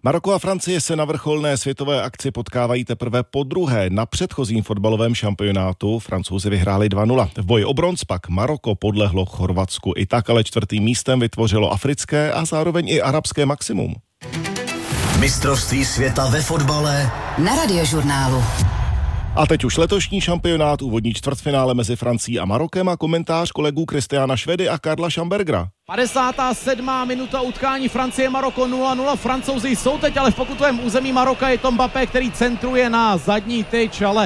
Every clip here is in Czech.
Maroko a Francie se na vrcholné světové akci potkávají teprve podruhé. Na předchozím fotbalovém šampionátu Francouzi vyhráli 2-0. V boji o bronz pak Maroko podlehlo Chorvatsku. I tak ale čtvrtým místem vytvořilo africké a zároveň i arabské maximum. Mistrovství světa ve fotbale na Radiožurnálu. A teď už letošní šampionát, úvodní čtvrtfinále mezi Francií a Marokem a komentář kolegů Kristiána Švedy a Karla Šambergera. 57. minuta utkání Francie-Maroko 0-0. Francouzi jsou teď ale v pokutovém území Maroka. Je to Mbappé, který centruje na zadní tyč, ale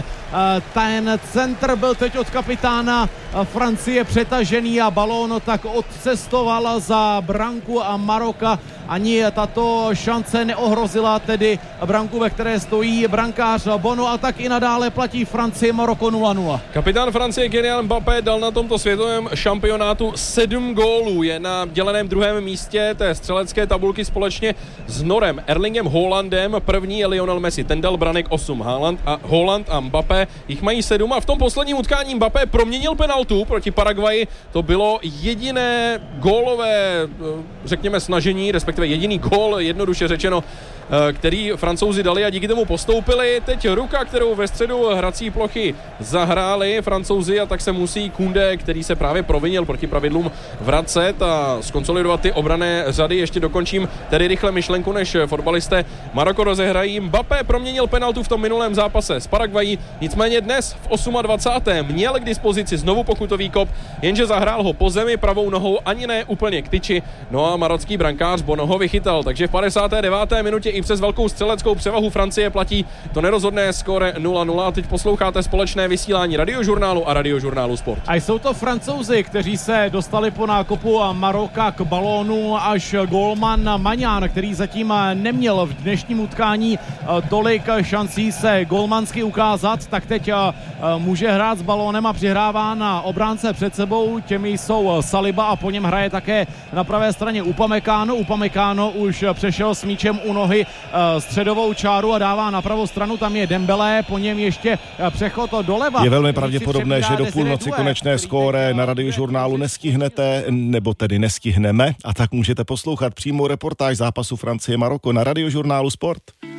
ten centr byl teď od kapitána Francie přetažený a balón tak odcestoval za branku a Maroka. Ani tato šance neohrozila tedy branku, ve které stojí brankář Bono, a tak i nadále platí Francie-Maroko 0-0. Kapitán Francie Kylian Mbappé dal na tomto světovém šampionátu 7 gólů. Je na děleném druhém místě té střelecké tabulky společně s Norem Erlingem Haalandem. První je Lionel Messi, ten dal branek 8. Haaland a Mbappé jich mají 7 a v tom posledním utkání Mbappé proměnil penaltu proti Paraguayi. To bylo jediné gólové, řekněme, snažení, respektive jediný gól, jednoduše řečeno, který Francouzi dali a díky tomu postoupili. Teď ruka, kterou ve středu hrací plochy zahráli Francouzi, a tak se musí Koundé, který se právě provinil proti pravidlům, vracet a skonsolidovat ty obranné řady. Ještě dokončím tedy rychle myšlenku, než fotbalisté Maroko rozehrají. Mbappé proměnil penaltu v tom minulém zápase s Paraguayi, nicméně dnes v 28. měl k dispozici znovu pokutový kop, jenže zahrál ho po zemi pravou nohou, ani ne úplně k tyči, no a marocký brankář Bono ho vychytal, takže v 59. minutě i přes velkou střeleckou převahu Francie platí to nerozhodné skóre 0-0. A teď posloucháte společné vysílání Radiožurnálu a Radiožurnálu Sport. A jsou to Francouzi, kteří se dostali po nákopu Maroka k balónu až gólman Maňán, který zatím neměl v dnešním utkání tolik šancí se gólmansky ukázat, tak teď může hrát s balónem a přihrává na obránce před sebou. Těmi jsou Saliba a po něm hraje také na pravé straně Upamecano už přešel s míčem u nohy středovou čáru a dává na pravou stranu, tam je Dembélé, po něm ještě přechod doleva. Je velmi pravděpodobné, že do půlnoci konečné skóre na Radiožurnálu nestihnete, nebo tedy nestihneme, a tak můžete poslouchat přímou reportáž zápasu Francie-Maroko na Radiožurnálu Sport.